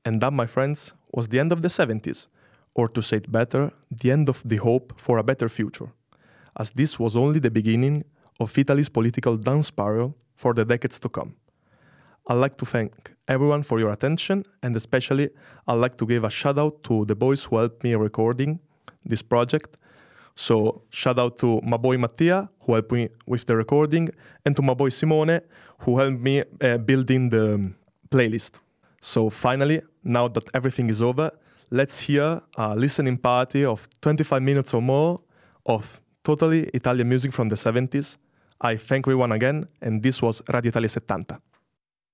And that, my friends, was the end of the 70s, or to say it better, the end of the hope for a better future, as this was only the beginning of Italy's political down spiral for the decades to come. I'd like to thank everyone for your attention, and especially I'd like to give a shout out to the boys who helped me recording this project. So shout out to my boy Mattia, who helped me with the recording, and to my boy Simone, who helped me building the playlist. So finally, now that everything is over, let's hear a listening party of 25 minutes or more of totally Italian music from the 70s. I thank everyone again, and this was Radio Italia 70.